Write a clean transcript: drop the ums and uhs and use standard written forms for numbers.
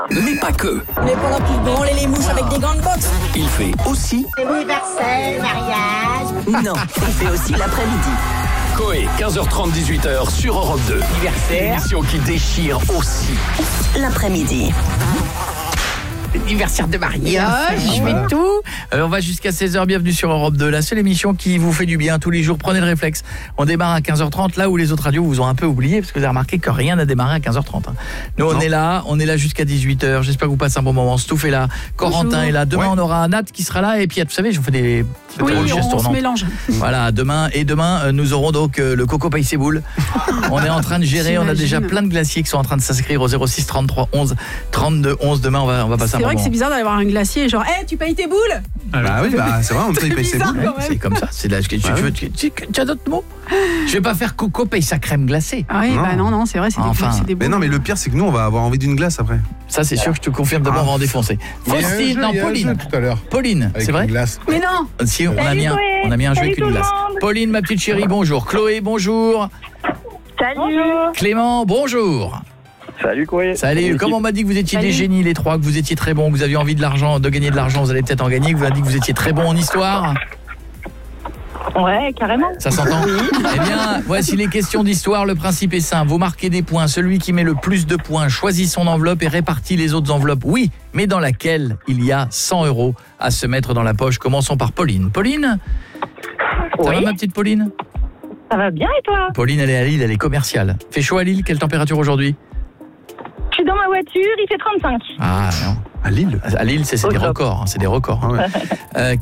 Mais pas que. Mais pendant qu'il branlait les mouches avec des gants de boxe. Il fait aussi... Anniversaire, mariage. Non, il fait aussi l'après-midi. Coé, 15h30, 18h sur Europe 2. Anniversaire. Émission qui déchire aussi L'après-midi. Anniversaire de mariage, je fais tout. On va jusqu'à 16h, bienvenue sur Europe 2, la seule émission qui vous fait du bien tous les jours, prenez le réflexe. On démarre à 15h30, là où les autres radios vous ont un peu oublié, parce que vous avez remarqué que rien n'a démarré à 15h30. Nous on est là jusqu'à 18h, j'espère que vous passez un bon moment. Stouff est là, Corentin est là, demain on aura Nat qui sera là, et puis vous savez, je vous fais des chaises on se mélange. Voilà, demain nous aurons donc le Coco paye ses boules. On est en train de gérer, on a déjà plein de glaciers qui sont en train de s'inscrire au 06 33 11 32 11 demain on va passer un C'est vrai moment. que c'est bizarre d'aller voir un glacier genre tu payes tes boules. Bah oui, c'est vrai, on peut y payer ses boules. C'est comme ça, c'est là tu as d'autres mots. Je vais pas faire Coco paye sa crème glacée. Ah oui, non, c'est vrai, c'est des boules. Mais non, mais le pire c'est que nous on va avoir envie d'une glace après. Ça c'est sûr que je te confirme, demain on va en défoncer. Faustine, non, Pauline. tout à l'heure. Pauline, c'est vrai? Mais non. Si on a mis un jeu avec une glace. Pauline, ma petite chérie, bonjour. Chloé, bonjour. Salut. Clément, bonjour. Salut Coé. Salut, comme on m'a dit que vous étiez des génies les trois, que vous étiez très bons, que vous aviez envie de gagner de l'argent, vous allez peut-être en gagner, que vous avez dit que vous étiez très bons en histoire. Ouais, carrément. Ça s'entend? Eh bien, voici les questions d'histoire, le principe est simple, vous marquez des points, celui qui met le plus de points choisit son enveloppe et répartit les autres enveloppes. Oui, mais dans laquelle il y a 100 € à se mettre dans la poche. Commençons par Pauline. Pauline? Ça va ma petite Pauline? Ça va bien et toi? Pauline, elle est à Lille, elle est commerciale. Fait chaud à Lille, quelle température aujourd'hui? Je suis dans ma voiture, il fait 35. Ah non. À Lille? À Lille, c'est des records. C'est des records. Ah ouais.